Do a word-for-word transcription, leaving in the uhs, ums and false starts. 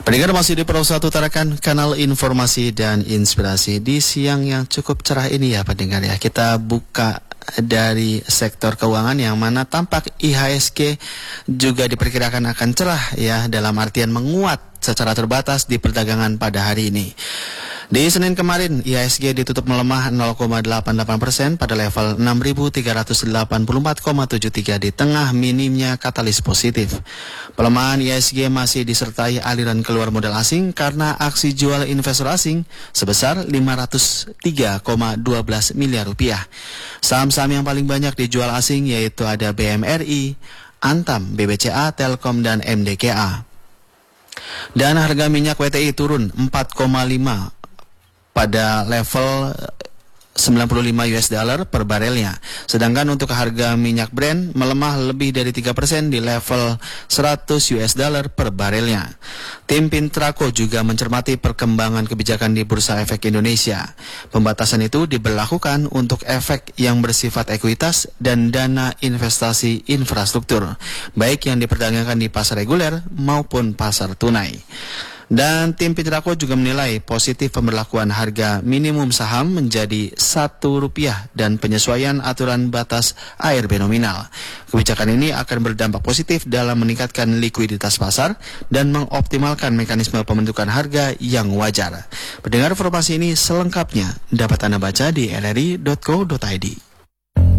Pendengar masih di Pro satu Tarakan, kanal informasi dan inspirasi di siang yang cukup cerah ini ya pendengar ya. Kita buka dari sektor keuangan yang mana tampak I H S G juga diperkirakan akan cerah ya, dalam artian menguat secara terbatas di perdagangan pada hari ini. Di Senin kemarin, I H S G ditutup melemah nol koma delapan delapan persen pada level enam ribu tiga ratus delapan puluh empat koma tujuh tiga di tengah minimnya katalis positif. Pelemahan I H S G masih disertai aliran keluar modal asing karena aksi jual investor asing sebesar lima ratus tiga koma satu dua miliar rupiah. Saham-saham yang paling banyak dijual asing yaitu ada B M R I, Antam, B B C A, Telkom, dan M D K A. Dan harga minyak W T I turun empat koma lima pada level sembilan puluh lima U S dollar per barelnya. Sedangkan untuk harga minyak Brent melemah lebih dari tiga persen di level seratus U S dollar per barelnya. Tim Pintrako juga mencermati perkembangan kebijakan di Bursa Efek Indonesia. Pembatasan itu diberlakukan untuk efek yang bersifat ekuitas dan dana investasi infrastruktur, baik yang diperdagangkan di pasar reguler maupun pasar tunai. Dan tim Pintrako juga menilai positif pemberlakuan harga minimum saham menjadi satu rupiah dan penyesuaian aturan batas A R B nominal. Kebijakan ini akan berdampak positif dalam meningkatkan likuiditas pasar dan mengoptimalkan mekanisme pembentukan harga yang wajar. Pendengar, informasi ini selengkapnya dapat Anda baca di l r i dot co dot i d.